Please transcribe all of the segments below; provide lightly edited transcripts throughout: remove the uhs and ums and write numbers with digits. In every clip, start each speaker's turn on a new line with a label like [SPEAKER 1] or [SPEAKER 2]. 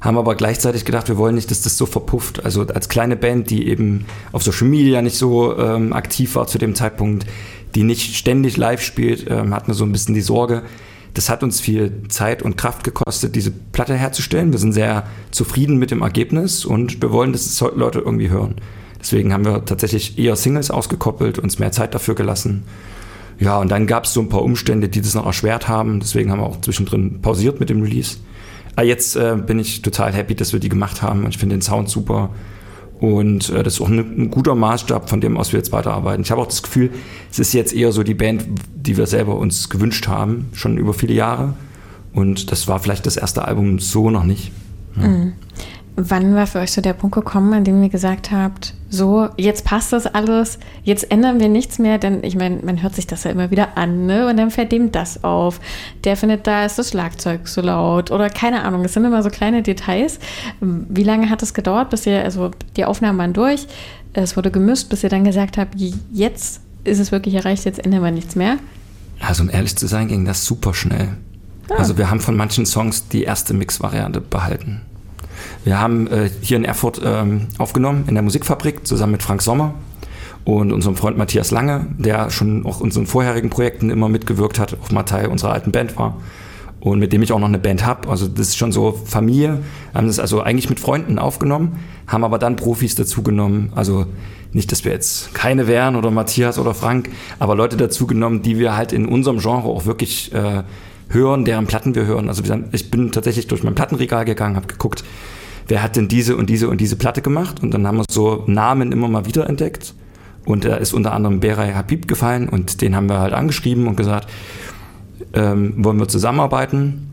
[SPEAKER 1] haben aber gleichzeitig gedacht, wir wollen nicht, dass das so verpufft. Also als kleine Band, die eben auf Social Media nicht so aktiv war zu dem Zeitpunkt, die nicht ständig live spielt, hatten wir so ein bisschen die Sorge, das hat uns viel Zeit und Kraft gekostet, diese Platte herzustellen. Wir sind sehr zufrieden mit dem Ergebnis und wir wollen, dass es Leute irgendwie hören. Deswegen haben wir tatsächlich eher Singles ausgekoppelt, uns mehr Zeit dafür gelassen. Ja, und dann gab es so ein paar Umstände, die das noch erschwert haben. Deswegen haben wir auch zwischendrin pausiert mit dem Release. Aber jetzt bin ich total happy, dass wir die gemacht haben. Und ich finde den Sound super. Und das ist auch ein guter Maßstab, von dem aus wir jetzt weiterarbeiten. Ich habe auch das Gefühl, es ist jetzt eher so die Band, die wir selber uns gewünscht haben, schon über viele Jahre. Und das war vielleicht das erste Album so noch nicht. Ja.
[SPEAKER 2] Mhm. Wann war für euch so der Punkt gekommen, an dem ihr gesagt habt, so, jetzt passt das alles, jetzt ändern wir nichts mehr, denn ich meine, man hört sich das ja immer wieder an, ne? Und dann fällt dem das auf. Der findet, da ist das Schlagzeug so laut oder keine Ahnung, es sind immer so kleine Details. Wie lange hat es gedauert, bis ihr, also die Aufnahmen waren durch, es wurde gemischt, bis ihr dann gesagt habt, jetzt ist es wirklich erreicht, jetzt ändern wir nichts mehr?
[SPEAKER 1] Also um ehrlich zu sein, ging das super schnell. Also wir haben von manchen Songs die erste Mix-Variante behalten. Wir haben hier in Erfurt aufgenommen, in der Musikfabrik, zusammen mit Frank Sommer und unserem Freund Matthias Lange, der schon auch in unseren vorherigen Projekten immer mitgewirkt hat, auch mal Teil unserer alten Band war und mit dem ich auch noch eine Band habe. Also das ist schon so Familie. Wir haben das also eigentlich mit Freunden aufgenommen, haben aber dann Profis dazu genommen. Also nicht, dass wir jetzt keine wären oder Matthias oder Frank, aber Leute dazu genommen, die wir halt in unserem Genre auch wirklich hören, deren Platten wir hören. Also ich bin tatsächlich durch mein Plattenregal gegangen, habe geguckt, wer hat denn diese und diese und diese Platte gemacht? Und dann haben wir so Namen immer mal wieder entdeckt. Und da ist unter anderem Beray Habib gefallen und den haben wir halt angeschrieben und gesagt, wollen wir zusammenarbeiten?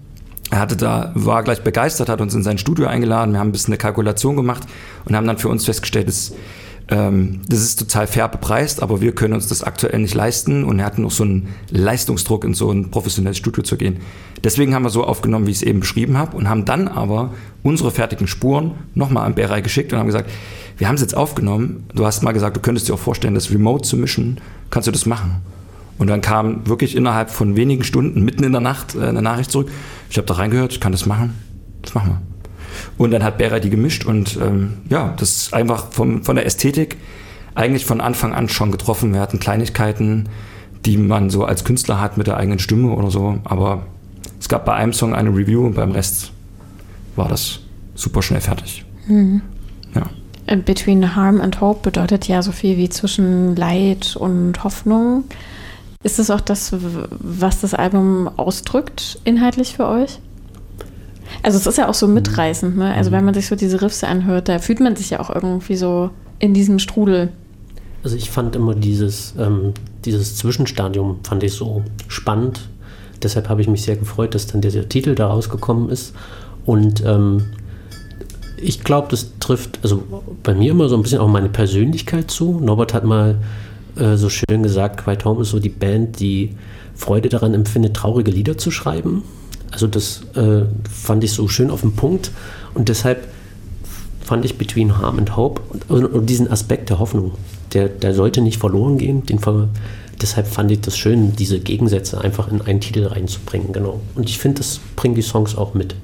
[SPEAKER 1] War gleich begeistert, hat uns in sein Studio eingeladen, wir haben ein bisschen eine Kalkulation gemacht und haben dann für uns festgestellt, das ist total fair bepreist, aber wir können uns das aktuell nicht leisten und er hat noch so einen Leistungsdruck, in so ein professionelles Studio zu gehen. Deswegen haben wir so aufgenommen, wie ich es eben beschrieben habe und haben dann aber unsere fertigen Spuren nochmal an Beray geschickt und haben gesagt, wir haben es jetzt aufgenommen, du hast mal gesagt, du könntest dir auch vorstellen, das remote zu mischen, kannst du das machen? Und dann kam wirklich innerhalb von wenigen Stunden, mitten in der Nacht, eine Nachricht zurück, ich habe da reingehört, ich kann das machen, das machen wir. Und dann hat Beray die gemischt und das ist einfach von der Ästhetik eigentlich von Anfang an schon getroffen. Wir hatten Kleinigkeiten, die man so als Künstler hat mit der eigenen Stimme oder so, aber es gab bei einem Song eine Review und beim Rest war das super schnell fertig.
[SPEAKER 2] Mhm.
[SPEAKER 1] Ja.
[SPEAKER 2] Between Harm and Hope bedeutet ja so viel wie zwischen Leid und Hoffnung. Ist das auch das, was das Album ausdrückt, inhaltlich für euch? Also es ist ja auch so mitreißend, ne? Also wenn man sich so diese Riffs anhört, da fühlt man sich ja auch irgendwie so in diesem Strudel.
[SPEAKER 3] Also ich fand immer dieses Zwischenstadium fand ich so spannend. Deshalb habe ich mich sehr gefreut, dass dann der Titel da rausgekommen ist. Und ich glaube, das trifft also bei mir immer so ein bisschen auch meine Persönlichkeit zu. Norbert hat mal so schön gesagt, Quiet Home ist so die Band, die Freude daran empfindet, traurige Lieder zu schreiben. Also das fand ich so schön auf den Punkt und deshalb fand ich Between Harm and Hope und diesen Aspekt der Hoffnung, der sollte nicht verloren gehen. Deshalb fand ich das schön, diese Gegensätze einfach in einen Titel reinzubringen, genau. Und ich finde, das bringen die Songs auch mit.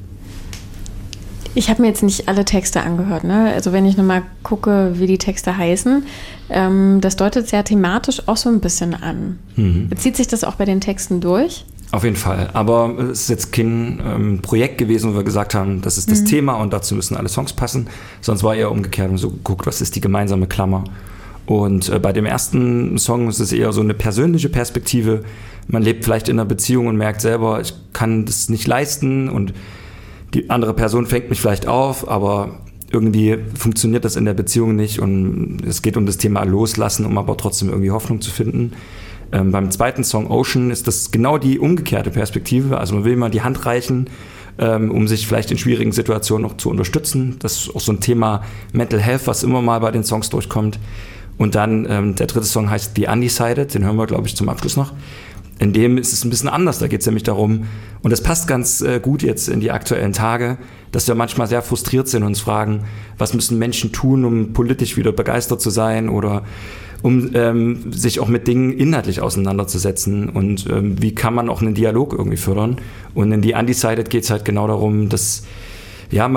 [SPEAKER 2] Ich habe mir jetzt nicht alle Texte angehört, ne? Also wenn ich nochmal gucke, wie die Texte heißen, das deutet es ja thematisch auch so ein bisschen an. Mhm. Zieht sich das auch bei den Texten durch?
[SPEAKER 1] Auf jeden Fall, aber es ist jetzt kein Projekt gewesen, wo wir gesagt haben, das ist das Thema und dazu müssen alle Songs passen, sonst war eher umgekehrt und so geguckt, was ist die gemeinsame Klammer. Und bei dem ersten Song ist es eher so eine persönliche Perspektive, man lebt vielleicht in einer Beziehung und merkt selber, ich kann das nicht leisten und die andere Person fängt mich vielleicht auf, aber irgendwie funktioniert das in der Beziehung nicht und es geht um das Thema Loslassen, um aber trotzdem irgendwie Hoffnung zu finden. Beim zweiten Song Ocean ist das genau die umgekehrte Perspektive. Also man will mal die Hand reichen, um sich vielleicht in schwierigen Situationen noch zu unterstützen. Das ist auch so ein Thema Mental Health, was immer mal bei den Songs durchkommt. Und dann der dritte Song heißt The Undecided, den hören wir, glaube ich, zum Abschluss noch. In dem ist es ein bisschen anders, da geht es nämlich darum, und das passt ganz gut jetzt in die aktuellen Tage, dass wir manchmal sehr frustriert sind und uns fragen, was müssen Menschen tun, um politisch wieder begeistert zu sein oder um sich auch mit Dingen inhaltlich auseinanderzusetzen und wie kann man auch einen Dialog irgendwie fördern. Und in The Undecided geht es halt genau darum, dass